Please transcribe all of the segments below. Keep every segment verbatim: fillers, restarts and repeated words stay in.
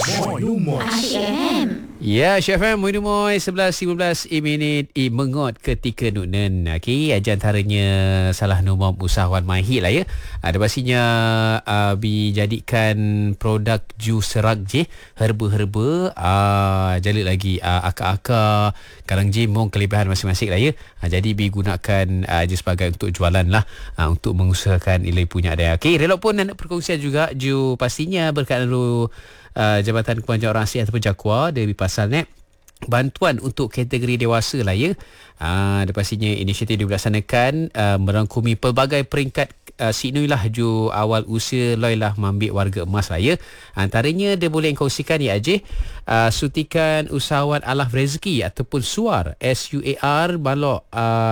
Moin Moin Asyik F M. Ya, Syekh F M, Moin Moin, sebelas lima belas minit i mengot ketika nunen. Okey, aja antaranya salah nombor usahawan mahir lah ya. Ada pastinya uh, dijadikan produk jus serak je, herba-herba, uh, jalik lagi uh, akar-akar, karang jemong, kelebihan masing-masing lah ya. Uh, jadi digunakan uh, je sebagai untuk jualan lah, uh, untuk mengusahakan nilai punya dia. Okey, relok pun nak perkongsian juga ju pastinya berkaitan dengan Uh, Jabatan Kemajuan Orang Asing ataupun JAKWA dari pasal ni bantuan untuk kategori dewasa lah ya. Uh, ada pastinya inisiatif dilaksanakan uh, merangkumi pelbagai peringkat uh, Sidney lah ju awal usia loi lah mengambil warga emas lah ya. Antaranya dia boleh kongsikan ya Ajih, uh, sutikan usahawan alaf rezeki ataupun SUAR, S U A R balok,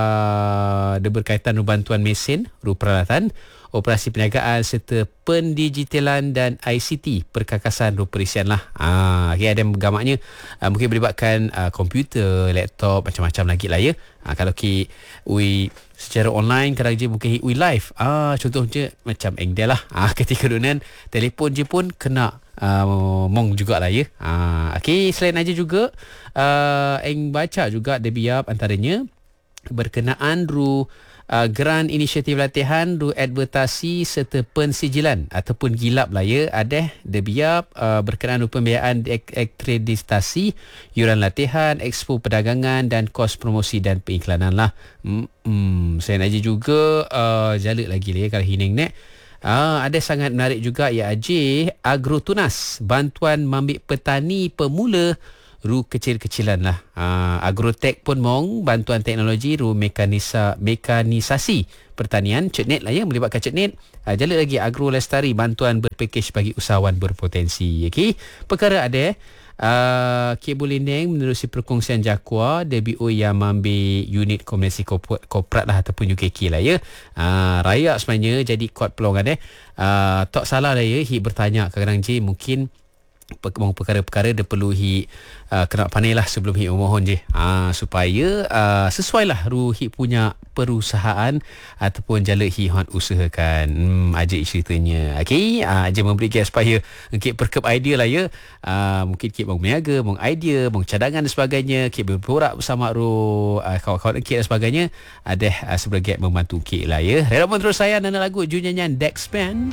uh, dia berkaitan dengan bantuan mesin, ru peralatan, operasi perniagaan serta pendigitalan dan I C T, perkakasan ru perisian lah. Ah, okay, ada gamaknya uh, mungkin melibatkan uh, komputer, laptop, macam-macam lagi lah ya. Ah, kalau ki ui secara online, kadang je mungkin ui live. Ah, contohnya macam engdel lah. Ah, ketika dunan telefon je pun kena uh, mong jugalah ya. Ah, okay, selain aja juga uh, eng baca juga dia biar antaranya berkenaan ru Uh, geran inisiatif latihan, ru advertasi serta pensijilan ataupun gilap lah ya. Ada dia biar uh, berkenaan ru pembiayaan ak- akreditasi, yuran latihan, expo perdagangan dan kos promosi dan periklanan lah. Hmm, selain aja juga uh, jalik lagi lah ya kalau hining ni. Ah, ada sangat menarik juga ya Ajih, Agrotunas, bantuan mambik petani pemula ru kecil-kecilan lah. Uh, Agrotech pun mong bantuan teknologi ru mekanisa, mekanisasi pertanian, Cetnet lah ya, melibatkan Cetnet. Uh, jala lagi Agro Lestari, bantuan berpakej bagi usahawan berpotensi. Okey, perkara ada uh, kabel lindeng menerusi perkongsian JAKWA, D B O yang mengambil unit komunikasi korporat lah ataupun U K K lah ya. Uh, raya sebenarnya jadi kuat pelongan eh. Uh, tak salah lah ya, hi bertanya kadang-kadang je mungkin perkara-perkara dia perlu hi uh, kena pandai lah sebelum hi memohon je, uh, supaya uh, sesuai lah ru hi punya perusahaan ataupun jala hi hot usahakan. Hmm, aja ceritanya. Okey, uh, aja memberi gas supaya engkit perkep idea lah ya. Uh, mungkin kit mau berniaga, mau idea, mau cadangan dan sebagainya, kit berborak bersama ru uh, kawan-kawan engkit dan sebagainya. Ada uh, sebagai membantu kit lah ya. Rela pun terus saya nana lagu ju nyanyian Dex Band.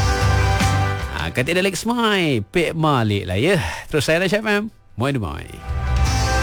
Kata dia Alex Mai, Pek Malik lah ya. Terus saya dah Syed Fam. Moin Moin.